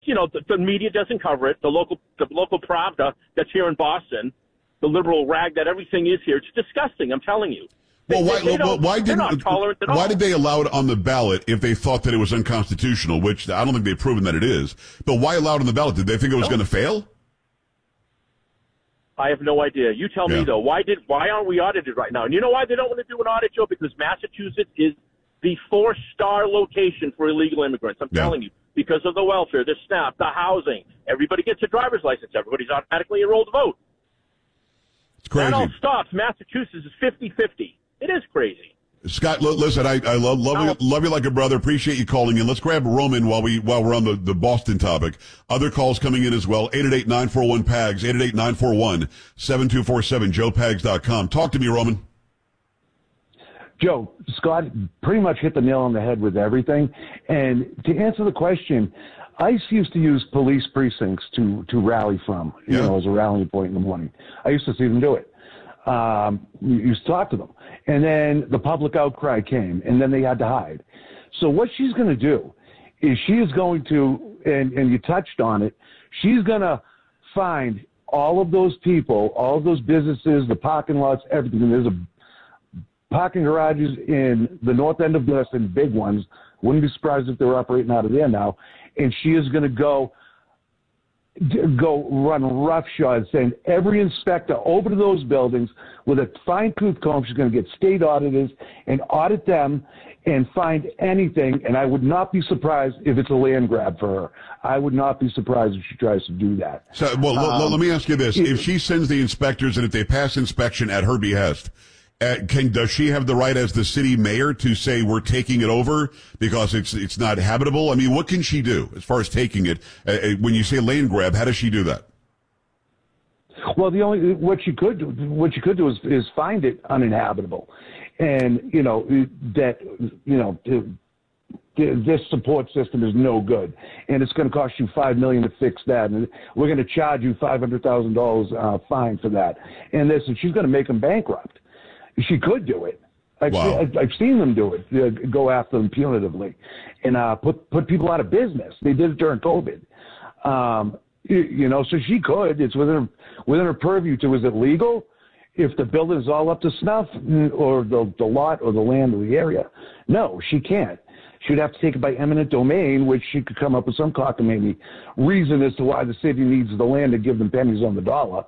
the media doesn't cover it. The local Pravda that's here in Boston, the liberal rag that everything is here, it's disgusting. I'm telling you. Well, why did they allow it on the ballot if they thought that it was unconstitutional, which I don't think they've proven that it is. But why allow it on the ballot? Did they think it was going to fail? I have no idea. You tell me, though. Why aren't we audited right now? And you know why they don't want to do an audit, Joe? Because Massachusetts is the 4-star location for illegal immigrants. I'm telling you. Because of the welfare, the SNAP, the housing. Everybody gets a driver's license. Everybody's automatically enrolled to vote. It's crazy. That all stops. Massachusetts is 50-50. It is crazy. Scott, listen, I love you like a brother. Appreciate you calling in. Let's grab Roman while we're on the Boston topic. Other calls coming in as well. 888-941-PAGS, 888-941-7247, joepags.com. Talk to me, Roman. Joe, Scott pretty much hit the nail on the head with everything. And to answer the question, ICE used to use police precincts to rally from, as a rallying point in the morning. I used to see them do it. You used to talk to them. And then the public outcry came, and then they had to hide. So what she's going to do is she is going to, and you touched on it, she's going to find all of those people, all of those businesses, the parking lots, everything. And there's a parking garages in the north end of Boston, big ones. Wouldn't be surprised if they're operating out of there now. And she is going to go run roughshod, send every inspector over to those buildings with a fine-tooth comb. She's going to get state auditors and audit them and find anything. And I would not be surprised if it's a land grab for her. I would not be surprised if she tries to do that. So, let me ask you this. If she sends the inspectors and if they pass inspection at her behest, does she have the right as the city mayor to say we're taking it over because it's not habitable? I mean, what can she do as far as taking it? When you say land grab, how does she do that? Well, what she could do is find it uninhabitable, and this support system is no good, and it's going to cost you $5 million to fix that, and we're going to charge you $500,000 fine for that, and she's going to make them bankrupt. She could do it. I've seen them do it. Go after them punitively, and put people out of business. They did it during COVID. So she could. It's within her purview to. Is it legal? If the building is all up to snuff, or the lot or the land or the area, no, she can't. She'd have to take it by eminent domain, which she could come up with some cockamamie reason as to why the city needs the land to give them pennies on the dollar.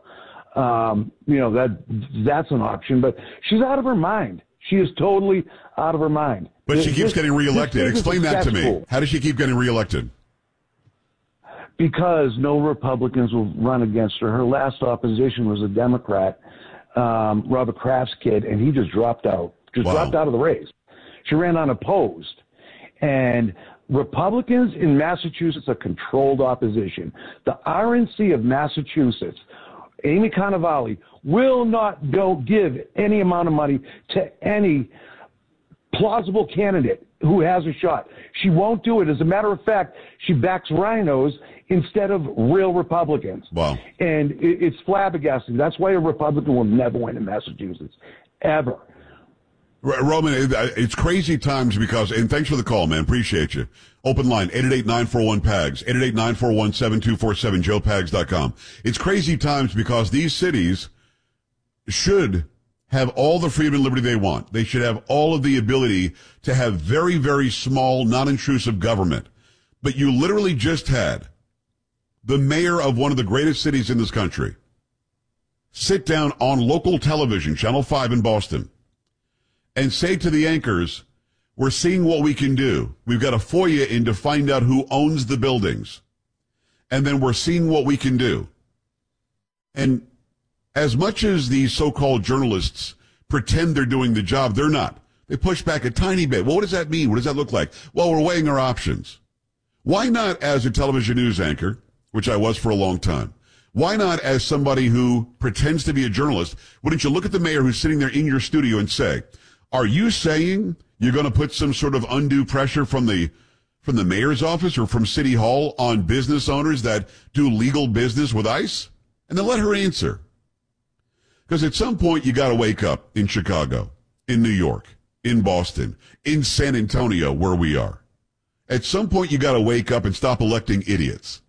That's an option, but she's out of her mind. She is totally out of her mind. But she keeps getting reelected. Explain that to me. How does she keep getting reelected? Because no Republicans will run against her. Her last opposition was a Democrat, Robert Kraft's kid, and he just dropped out. Dropped out of the race. She ran unopposed. And Republicans in Massachusetts are controlled opposition. The RNC of Massachusetts, Amy Cannavale, will not give any amount of money to any plausible candidate who has a shot. She won't do it. As a matter of fact, she backs rhinos instead of real Republicans. Wow. And it's flabbergasting. That's why a Republican will never win in Massachusetts, ever. Roman, it's crazy times because, and thanks for the call, man. Appreciate you. Open line, 888-941-PAGS, 888-941-7247, joepags.com. It's crazy times because these cities should have all the freedom and liberty they want. They should have all of the ability to have very, very small, non-intrusive government. But you literally just had the mayor of one of the greatest cities in this country sit down on local television, Channel 5 in Boston, and say to the anchors, we're seeing what we can do. We've got to FOIA in to find out who owns the buildings. And then we're seeing what we can do. And as much as these so-called journalists pretend they're doing the job, they're not. They push back a tiny bit. Well, what does that mean? What does that look like? Well, we're weighing our options. Why not as a television news anchor, which I was for a long time? Why not as somebody who pretends to be a journalist? Wouldn't you look at the mayor who's sitting there in your studio and say, are you saying you're going to put some sort of undue pressure from the mayor's office or from City Hall on business owners that do legal business with ICE? And then let her answer. Because at some point you got to wake up in Chicago, in New York, in Boston, in San Antonio, where we are. At some point you got to wake up and stop electing idiots.